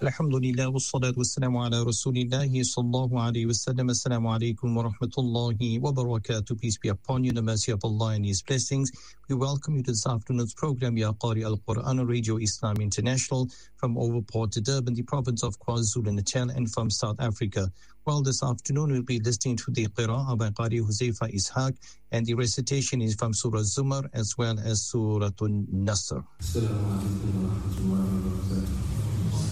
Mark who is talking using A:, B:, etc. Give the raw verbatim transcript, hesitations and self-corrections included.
A: Alhamdulillah, wassalatu wassalamu ala rasulillahi sallallahu alayhi wa sallam. Assalamu alaikum wa rahmatullahi wa barakatuh. Peace be upon you, the mercy of Allah and His blessings. We welcome you to this afternoon's program, Ya Qari Al-Quran on Radio Islam International, from over Port Durban, the province of KwaZulu-Natal, and from South Africa. Well, this afternoon we'll be listening to the Qira'ah by Qari Huzaifa Ishaq, and the recitation is from Surah Zumar as well as Surah An-Nasr.
B: Assalamu alaikum wa rahmatullahi wa barakatuh.